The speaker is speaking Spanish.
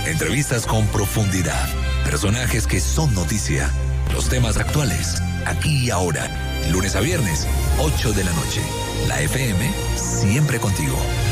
Entrevistas con profundidad. Personajes que son noticia. Los temas actuales, aquí y ahora. Lunes a viernes, 8 de la noche. La FM, siempre contigo.